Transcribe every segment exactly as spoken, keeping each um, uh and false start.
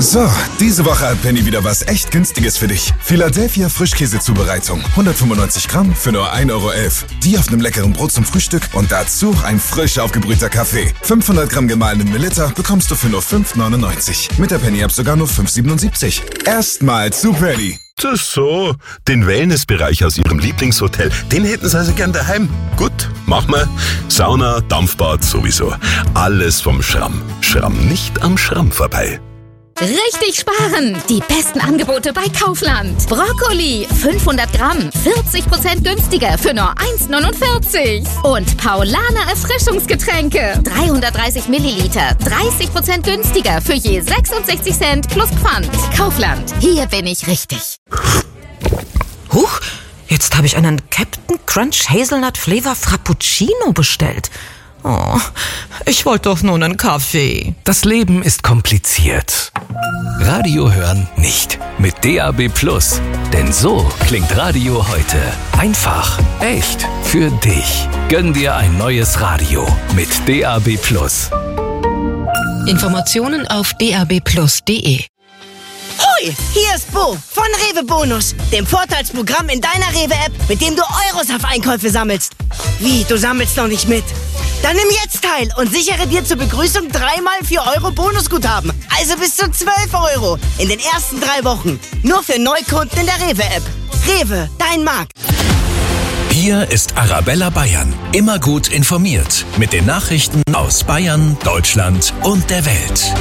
So, diese Woche hat Penny wieder was echt Günstiges für dich. Philadelphia Frischkäse-Zubereitung. hundertfünfundneunzig Gramm für nur ein Euro elf. Die auf einem leckeren Brot zum Frühstück und dazu ein frisch aufgebrühter Kaffee. fünfhundert Gramm gemahlenen Melitta bekommst du für nur fünf neunundneunzig. Mit der Penny-App sogar nur fünf siebenundsiebzig. Erstmal zu Penny. Das so. Den Wellnessbereich aus Ihrem Lieblingshotel, den hätten Sie also gern daheim. Gut, machen wir. Sauna, Dampfbad sowieso. Alles vom Schramm. Schramm nicht am Schramm vorbei. Richtig sparen! Die besten Angebote bei Kaufland. Brokkoli, fünfhundert Gramm, vierzig Prozent günstiger für nur eins neunundvierzig. Und Paulaner Erfrischungsgetränke, dreihundertdreißig Milliliter, dreißig Prozent günstiger für je sechsundsechzig Cent plus Pfand. Kaufland, hier bin ich richtig. Huch, jetzt habe ich einen Captain Crunch Hazelnut Flavor Frappuccino bestellt. Oh, ich wollte doch nur einen Kaffee. Das Leben ist kompliziert. Radio hören nicht. Mit D A B Plus. Denn so klingt Radio heute. Einfach, echt, für dich. Gönn dir ein neues Radio mit D A B Plus. Informationen auf d a b plus punkt d e. Hoi, hier ist Bo von Rewe Bonus, dem Vorteilsprogramm in deiner Rewe-App, mit dem du Euros auf Einkäufe sammelst. Wie, du sammelst noch nicht mit? Dann nimm jetzt teil und sichere dir zur Begrüßung dreimal vier Euro Bonusguthaben. Also bis zu zwölf Euro in den ersten drei Wochen. Nur für Neukunden in der Rewe-App. Rewe, dein Markt. Hier ist Arabella Bayern. Immer gut informiert. Mit den Nachrichten aus Bayern, Deutschland und der Welt.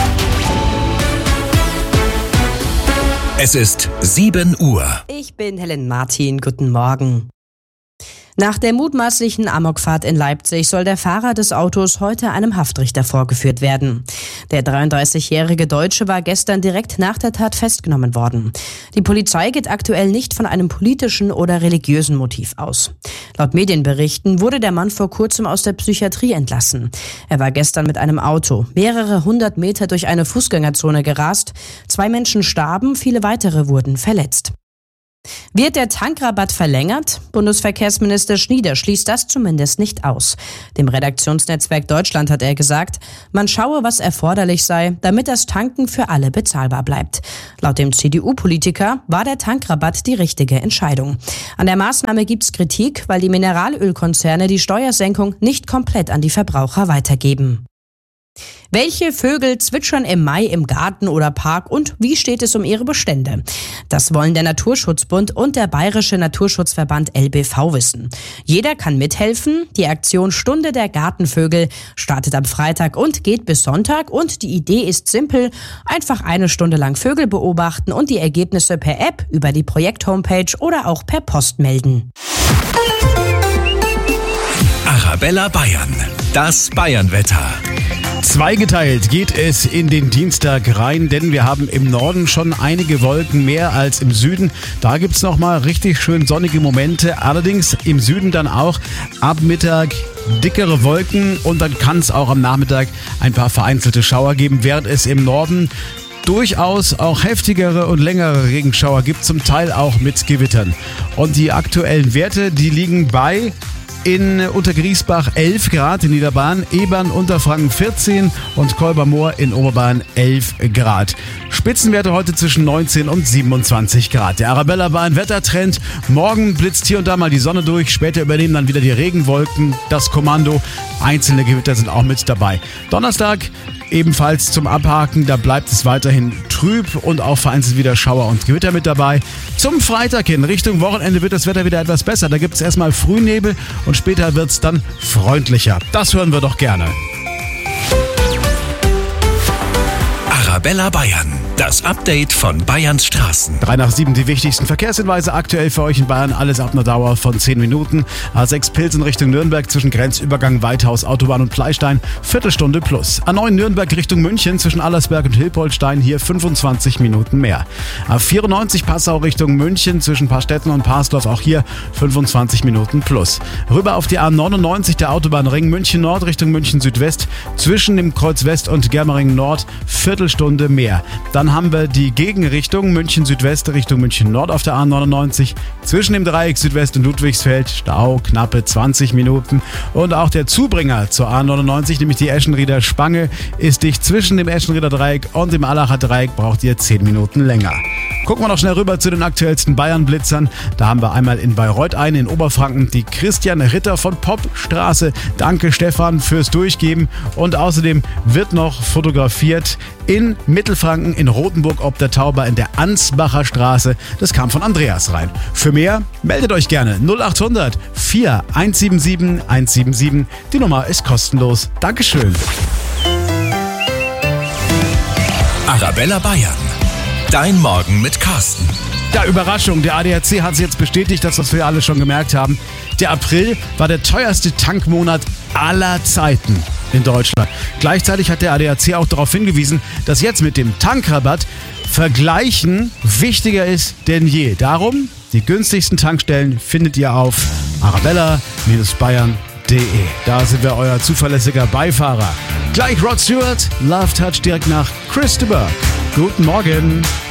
Es ist sieben Uhr. Ich bin Helen Martin. Guten Morgen. Nach der mutmaßlichen Amokfahrt in Leipzig soll der Fahrer des Autos heute einem Haftrichter vorgeführt werden. Der dreiunddreißigjährige Deutsche war gestern direkt nach der Tat festgenommen worden. Die Polizei geht aktuell nicht von einem politischen oder religiösen Motiv aus. Laut Medienberichten wurde der Mann vor kurzem aus der Psychiatrie entlassen. Er war gestern mit einem Auto mehrere hundert Meter durch eine Fußgängerzone gerast. Zwei Menschen starben, viele weitere wurden verletzt. Wird der Tankrabatt verlängert? Bundesverkehrsminister Schnieder schließt das zumindest nicht aus. Dem Redaktionsnetzwerk Deutschland hat er gesagt, man schaue, was erforderlich sei, damit das Tanken für alle bezahlbar bleibt. Laut dem C D U-Politiker war der Tankrabatt die richtige Entscheidung. An der Maßnahme gibt's Kritik, weil die Mineralölkonzerne die Steuersenkung nicht komplett an die Verbraucher weitergeben. Welche Vögel zwitschern im Mai im Garten oder Park und wie steht es um ihre Bestände? Das wollen der Naturschutzbund und der Bayerische Naturschutzverband L B V wissen. Jeder kann mithelfen. Die Aktion Stunde der Gartenvögel startet am Freitag und geht bis Sonntag und die Idee ist simpel. Einfach eine Stunde lang Vögel beobachten und die Ergebnisse per App, über die Projekt-Homepage oder auch per Post melden. Arabella Bayern. Das Bayernwetter. Zweigeteilt geht es in den Dienstag rein, denn wir haben im Norden schon einige Wolken mehr als im Süden. Da gibt's noch mal richtig schön sonnige Momente. Allerdings im Süden dann auch ab Mittag dickere Wolken und dann kann es auch am Nachmittag ein paar vereinzelte Schauer geben, während es im Norden durchaus auch heftigere und längere Regenschauer gibt, zum Teil auch mit Gewittern. Und die aktuellen Werte, die liegen bei in Untergriesbach elf Grad in Niederbayern, Ebern, Unterfranken vierzehn und Kolbermoor in Oberbayern elf Grad. Spitzenwerte heute zwischen neunzehn und siebenundzwanzig Grad. Der Arabella Bayern Wettertrend. Morgen blitzt hier und da mal die Sonne durch. Später übernehmen dann wieder die Regenwolken das Kommando. Einzelne Gewitter sind auch mit dabei. Donnerstag ebenfalls zum Abhaken. Da bleibt es weiterhin trüb und auch vereinzelt wieder Schauer und Gewitter mit dabei. Zum Freitag hin, Richtung Wochenende, wird das Wetter wieder etwas besser. Da gibt es erstmal Frühnebel und später wird es dann freundlicher. Das hören wir doch gerne. Arabella Bayern. Das Update von Bayerns Straßen. drei nach sieben die wichtigsten Verkehrshinweise aktuell für euch in Bayern. Alles ab einer Dauer von zehn Minuten. A sechs Pilsen Richtung Nürnberg zwischen Grenzübergang Weithaus, Autobahn und Pleistein. Viertelstunde plus. A neun Nürnberg Richtung München zwischen Allersberg und Hilpoltstein. Hier fünfundzwanzig Minuten mehr. A vierundneunzig Passau Richtung München zwischen Paarstetten und Parsdorf. Auch hier fünfundzwanzig Minuten plus. Rüber auf die A neunundneunzig der Autobahnring München Nord Richtung München Südwest. Zwischen dem Kreuz West und Germering Nord Viertelstunde mehr. Dann Dann haben wir die Gegenrichtung München Südwest Richtung München Nord auf der A neunundneunzig. Zwischen dem Dreieck Südwest und Ludwigsfeld Stau knappe zwanzig Minuten. Und auch der Zubringer zur A neunundneunzig, nämlich die Eschenrieder Spange, ist dicht zwischen dem Eschenrieder Dreieck und dem Allacher Dreieck, braucht ihr zehn Minuten länger. Gucken wir noch schnell rüber zu den aktuellsten Bayern-Blitzern. Da haben wir einmal in Bayreuth einen, in Oberfranken die Christian Ritter von Popstraße. Danke Stefan fürs Durchgeben. Und außerdem wird noch fotografiert in Mittelfranken, in Rothenburg ob der Tauber, in der Ansbacher Straße. Das kam von Andreas rein. Für mehr meldet euch gerne null acht hundert vier eins sieben sieben eins sieben sieben. Die Nummer ist kostenlos. Dankeschön. Arabella Bayern. Dein Morgen mit Carsten. Ja, Überraschung. Der A D A C hat es jetzt bestätigt, das, was wir alle schon gemerkt haben. Der April war der teuerste Tankmonat aller Zeiten in Deutschland. Gleichzeitig hat der A D A C auch darauf hingewiesen, dass jetzt mit dem Tankrabatt Vergleichen wichtiger ist denn je. Darum, die günstigsten Tankstellen findet ihr auf arabella Bayern punkt de. Da sind wir euer zuverlässiger Beifahrer. Gleich Rod Stewart, Love Touch direkt nach Chris de Burgh. Guten Morgen.